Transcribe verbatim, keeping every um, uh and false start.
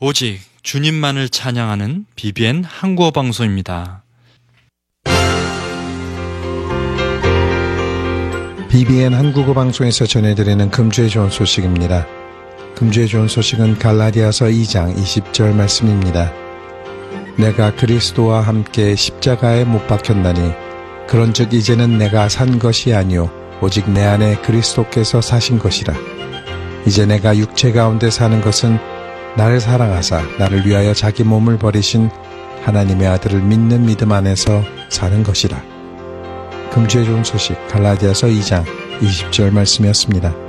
오직 주님만을 찬양하는 비비엔 한국어 방송입니다. 비비엔 한국어 방송에서 전해드리는 금주의 좋은 소식입니다. 금주의 좋은 소식은 갈라디아서 이 장 이십 절 말씀입니다. 내가 그리스도와 함께 십자가에 못 박혔나니 그런즉 이제는 내가 산 것이 아니요 오직 내 안에 그리스도께서 사신 것이라. 이제 내가 육체 가운데 사는 것은 나를 사랑하사 나를 위하여 자기 몸을 버리신 하나님의 아들을 믿는 믿음 안에서 사는 것이라. 금주의 좋은 소식 갈라디아서 이 장 이십 절 말씀이었습니다.